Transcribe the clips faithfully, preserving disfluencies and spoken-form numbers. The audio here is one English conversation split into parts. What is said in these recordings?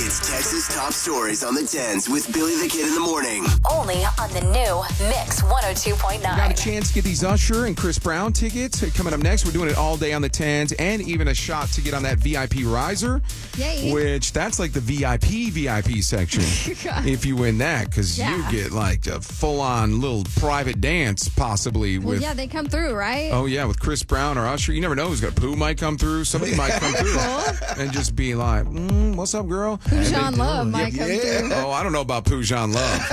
It's Texas Top Stories on the tens with Billy the Kid in the morning. Only on the new Mix one oh two point nine. Got a chance to get these Usher and Chris Brown tickets. Coming up next, we're doing it all day on the tens and even a shot to get on that V I P riser. Yay. Which, that's like the V I P V I P section. If you win that, because Yeah. you get like a full-on little private dance possibly Well, with... yeah, they come through, right? Oh, yeah, with Chris Brown or Usher. You never know who's got Pooh might come through. Somebody might come through and just be like, mm, what's up, girl? Poojan Love might come Yeah. through. Oh, I don't know about Poojan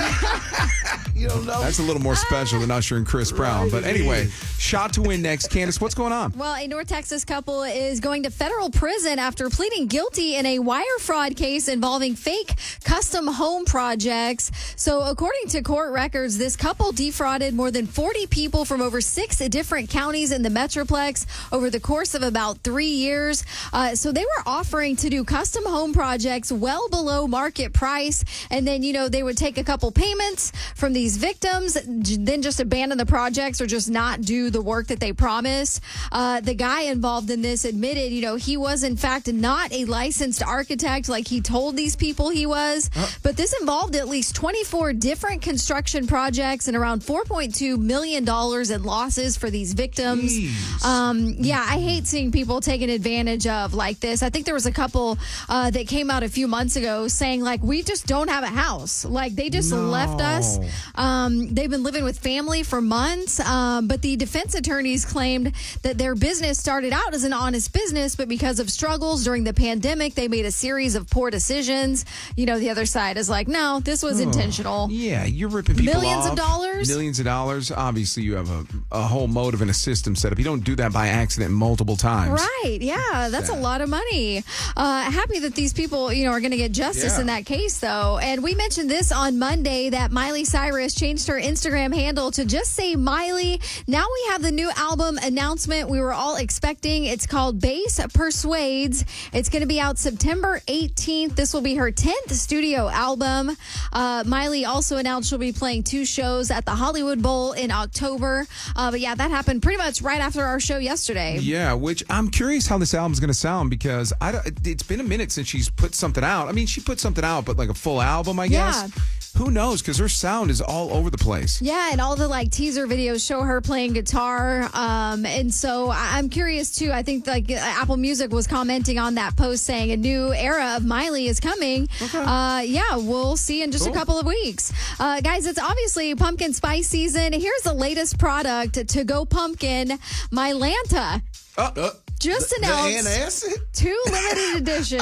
Love. You don't know. That's a little more special than Usher and Chris Brown. But anyway, shot to win next. Candace, what's going on? Well, a North Texas couple is going to federal prison after pleading guilty in a wire fraud case involving fake custom home projects. So according to court records, this couple defrauded more than forty people from over six different counties in the Metroplex over the course of about three years. Uh, so they were offering to do custom home projects well below market price. And then, you know, they would take a couple payments from these victims, then just abandon the projects or just not do the work that they promised. Uh, the guy involved in this admitted, you know, he was in fact not a licensed architect like he told these people he was. Uh, but this involved at least twenty-four different construction projects and around four point two million dollars in losses for these victims. Um, yeah, I hate seeing people taken advantage of like this. I think there was a couple uh, that came out a few months ago saying, like, we just don't have a house. Like, they just No. left us. Um, they've been living with family for months. Um, but the defense attorneys claimed that their business started out as an honest business, but because of struggles during the pandemic, they made a series of poor decisions. You know, the other side is like, no, this was intentional. Yeah, you're ripping people Millions of off. dollars? Millions of dollars. Obviously, you have a, a whole motive and a system set up. You don't do that by accident multiple times. Right. Yeah. That's a lot of money. Uh, happy that these people, you know, are going to get justice Yeah. in that case, though. And we mentioned this on Monday that Miley Cyrus changed her Instagram handle to just say Miley. Now we have the new album announcement we were all expecting. It's called Bass Persuades. It's going to be out September eighteenth. This will be her tenth studio album. Uh, Miley also announced she'll be playing two shows at the Hollywood Bowl in October. Uh, but yeah, that happened pretty much right after our show yesterday. Yeah, which I'm curious how this album's going to sound because I don't, it's been a minute since she's put something out. I mean, she put something out, but like a full album, I guess. Yeah. Who knows? Because her sound is all over the place. Yeah, and all the like teaser videos show her playing guitar. Um, and so I- I'm curious too. I think like Apple Music was commenting on that post saying a new era of Miley is coming. Okay. Uh, yeah, we'll see in just Cool. a couple of weeks. Uh, guys, it's obviously pumpkin spice season. Here's the latest product to go pumpkin, Mylanta. Uh, uh, Just The announced antacid? two limited edition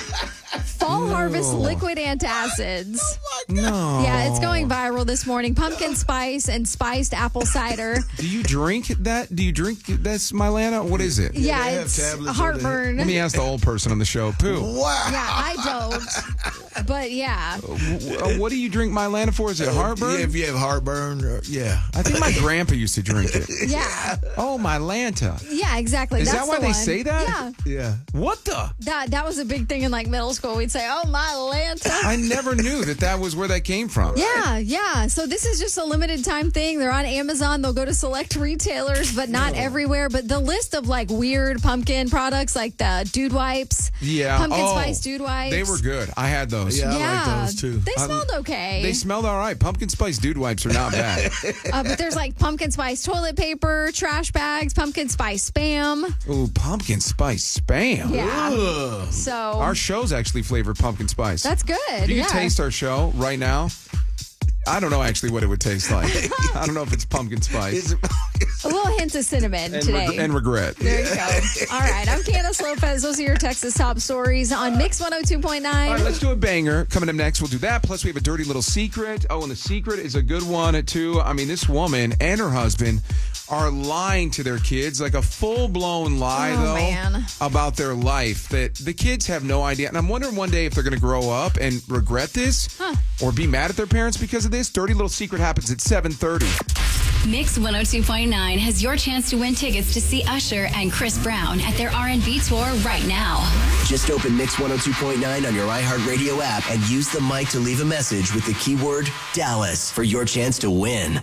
fall harvest No. liquid antacids. no. Yeah, it's going viral this morning. Pumpkin spice and spiced apple cider. Do you drink that? Do you drink this, Mylanta? What is it? Yeah, they have it's tablets over heartburn. Let me ask the old person on the show, Pooh. Wow. Yeah, I don't. But yeah. Uh, what do you drink Mylanta for? Is it heartburn? Yeah, if you have heartburn, or, yeah. I think my grandpa used to drink it. Yeah. Oh, Mylanta. Yeah, exactly. Is That's that why the they one. say that? Yeah. Yeah. What the? That that was a big thing in like middle school. We'd say, "Oh, my Lanta." I never knew that that was where that came from. Yeah, yeah. So this is just a limited time thing. They're on Amazon. They'll go to select retailers, but not everywhere. But the list of like weird pumpkin products, like the dude wipes, Yeah. pumpkin Oh, spice dude wipes. They were good. I had those. Yeah, I Yeah, like those too. they I- smelled okay. They smelled all right. Pumpkin spice dude wipes are not bad. uh, but there's like pumpkin spice toilet paper, trash bags, pumpkin spice spam. Ooh, pumpkin spice spam. Yeah. Ugh. So Our show's actually flavored pumpkin spice. that's good. If you yeah. could taste our show right now, I don't know actually what it would taste like. I don't know if it's pumpkin spice. It's, a little hint of cinnamon and, today. reg- and regret. There you go. All right, I'm Candace Lopez. Those are your Texas top stories on Mix one oh two point nine. All right, let's do a banger. Coming up next, we'll do that. Plus, we have a dirty little secret. Oh, and the secret is a good one, too. I mean, this woman and her husband are lying to their kids, like a full-blown lie, Oh, though, man. about their life that the kids have no idea. And I'm wondering one day if they're going to grow up and regret this Huh. or be mad at their parents because of this. Dirty little secret happens at seven thirty. Mix one oh two point nine has your chance to win tickets to see Usher and Chris Brown at their R and B tour right now. Just open Mix one oh two point nine on your iHeartRadio app and use the mic to leave a message with the keyword Dallas for your chance to win.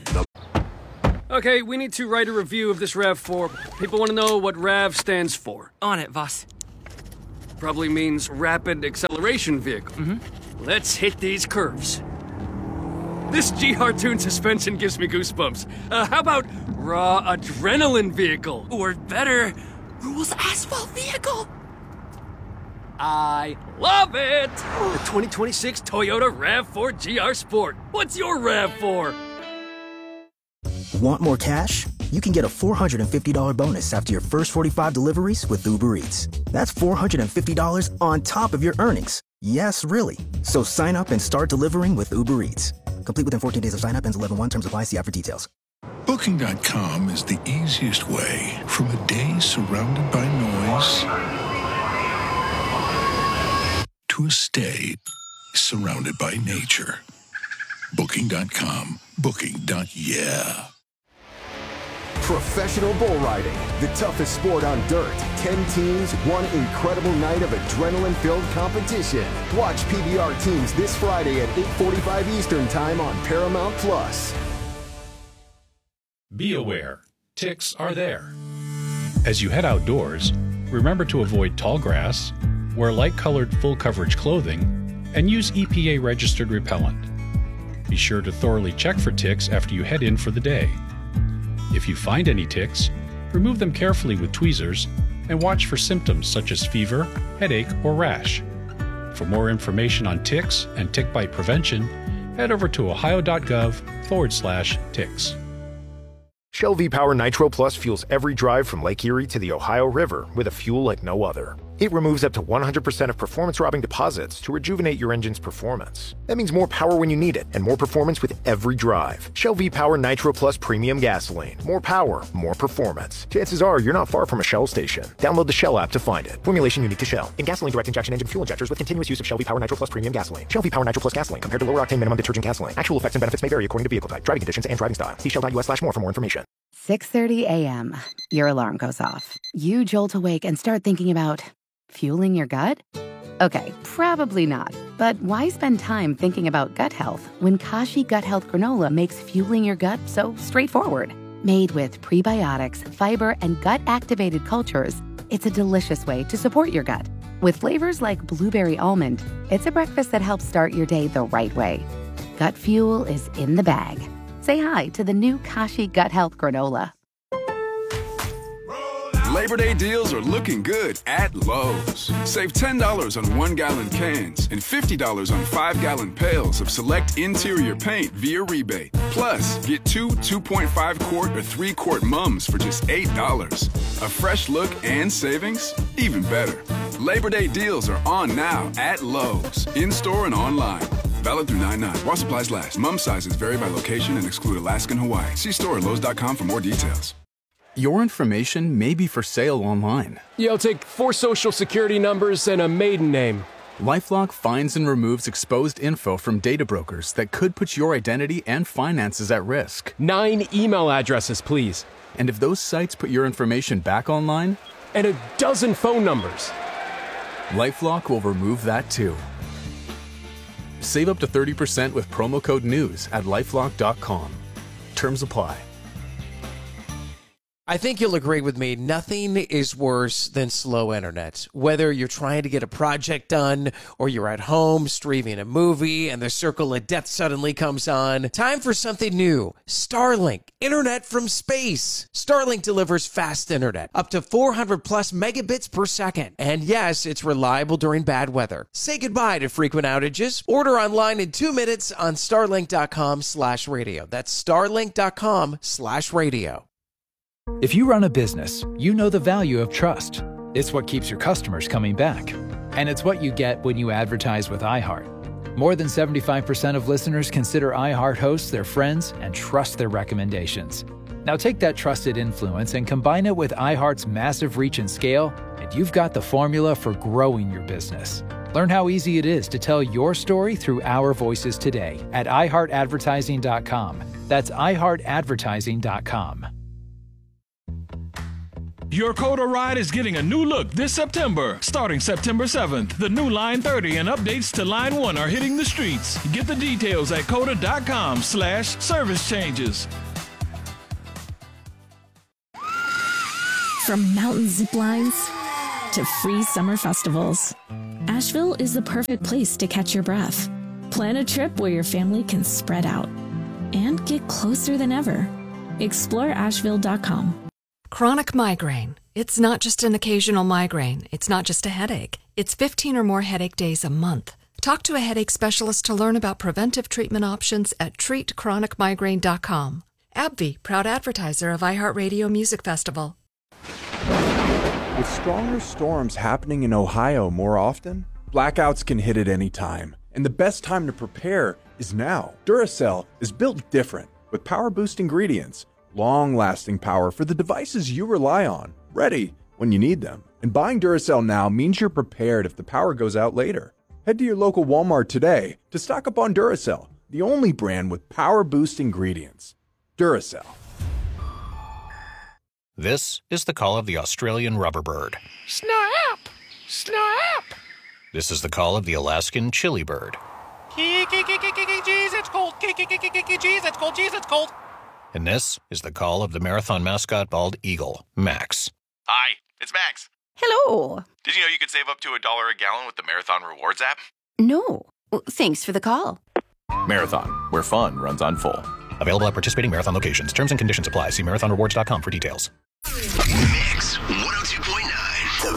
Okay, we need to write a review of this RAV four. People want to know what RAV stands for. On it, boss. probably means rapid acceleration vehicle. Mm-hmm. Let's hit these curves. This G R tuned suspension gives me goosebumps. Uh, how about raw adrenaline vehicle? Or better, rules asphalt vehicle? I love it! The twenty twenty-six Toyota RAV four G R Sport. What's your RAV four? Want more cash? You can get a four hundred fifty dollars bonus after your first forty-five deliveries with Uber Eats. That's four hundred fifty dollars on top of your earnings. Yes, really. So sign up and start delivering with Uber Eats. Complete within fourteen days of sign up. Ends eleven one. Terms apply. See app for details. Booking dot com is the easiest way from a day surrounded by noise to a stay surrounded by nature. Booking dot com. Booking. Yeah. Professional bull riding, the toughest sport on dirt. Ten teams, one incredible night of adrenaline-filled competition. Watch P B R teams this Friday at eight forty-five Eastern Time on Paramount Plus. Be aware, ticks are there. As you head outdoors, remember to avoid tall grass, wear light-colored full-coverage clothing, and use E P A-registered repellent. Be sure to thoroughly check for ticks after you head in for the day. If you find any ticks, remove them carefully with tweezers and watch for symptoms such as fever, headache, or rash. For more information on ticks and tick bite prevention, head over to ohio.gov forward slash ticks. Shell V-Power Nitro Plus fuels every drive from Lake Erie to the Ohio River with a fuel like no other. It removes up to one hundred percent of performance-robbing deposits to rejuvenate your engine's performance. That means more power when you need it, and more performance with every drive. Shell V-Power Nitro Plus Premium Gasoline. More power, more performance. Chances are you're not far from a Shell station. Download the Shell app to find it. Formulation unique to Shell. In gasoline direct injection engine fuel injectors with continuous use of Shell V-Power Nitro Plus Premium Gasoline. Shell V-Power Nitro Plus Gasoline compared to lower octane minimum detergent gasoline. Actual effects and benefits may vary according to vehicle type, driving conditions, and driving style. See shell.us slash more for more information. six thirty a.m. Your alarm goes off. You jolt awake and start thinking about fueling your gut? Okay, probably not. But why spend time thinking about gut health when Kashi Gut Health Granola makes fueling your gut so straightforward? Made with prebiotics, fiber, and gut-activated cultures, it's a delicious way to support your gut. With flavors like blueberry almond, it's a breakfast that helps start your day the right way. Gut fuel is in the bag. Say hi to the new Kashi Gut Health Granola. Labor Day deals are looking good at Lowe's. Save ten dollars on one-gallon cans and fifty dollars on five-gallon pails of select interior paint via rebate. Plus, get two two point five quart or three quart mums for just eight dollars. A fresh look and savings? Even better. Labor Day deals are on now at Lowe's, in-store and online. Valid through nine nine. While supplies last. Mum sizes vary by location and exclude Alaska and Hawaii. See store at lowes dot com for more details. Your information may be for sale online. Yeah, I'll take four social security numbers and a maiden name. LifeLock finds and removes exposed info from data brokers that could put your identity and finances at risk. Nine email addresses, please. And if those sites put your information back online? And a dozen phone numbers. LifeLock will remove that too. Save up to thirty percent with promo code NEWS at lifelock dot com. Terms apply. I think you'll agree with me, nothing is worse than slow internet. Whether you're trying to get a project done or you're at home streaming a movie and the circle of death suddenly comes on, time for something new. Starlink, internet from space. Starlink delivers fast internet, up to four hundred plus megabits per second. And yes, it's reliable during bad weather. Say goodbye to frequent outages. Order online in two minutes on starlink.com slash radio. That's starlink.com slash radio. If you run a business, you know the value of trust. It's what keeps your customers coming back. And it's what you get when you advertise with iHeart. More than seventy-five percent of listeners consider iHeart hosts their friends and trust their recommendations. Now take that trusted influence and combine it with iHeart's massive reach and scale, and you've got the formula for growing your business. Learn how easy it is to tell your story through our voices today at i heart advertising dot com. That's i heart advertising dot com. Your Coda ride is getting a new look this September. Starting September seventh, the new Line thirty and updates to Line one are hitting the streets. Get the details at coda.com slash service changes. From mountain zip lines to free summer festivals. Asheville is the perfect place to catch your breath. Plan a trip where your family can spread out and get closer than ever. Explore Asheville dot com. Chronic migraine. It's not just an occasional migraine. It's not just a headache. It's fifteen or more headache days a month. Talk to a headache specialist to learn about preventive treatment options at treat chronic migraine dot com. AbbVie, proud advertiser of iHeartRadio Music Festival. With stronger storms happening in Ohio more often, blackouts can hit at any time, and the best time to prepare is now. Duracell is built different, with power-boost ingredients, long-lasting power for the devices you rely on, ready when you need them. And buying Duracell now means you're prepared if the power goes out later. Head to your local Walmart today to stock up on Duracell, the only brand with power-boost ingredients. Duracell. This is the call of the Australian rubber bird. Snap! Snap! This is the call of the Alaskan chili bird. Jeez, it's cold. Jeez, it's cold. Jeez, it's cold. And this is the call of the marathon mascot bald eagle, Max. Hi, it's Max. Hello. Did you know you could save up to a dollar a gallon with the Marathon Rewards app? No. Well, thanks for the call. Marathon, where fun runs on full. Available at participating Marathon locations. Terms and conditions apply. See marathon rewards dot com for details.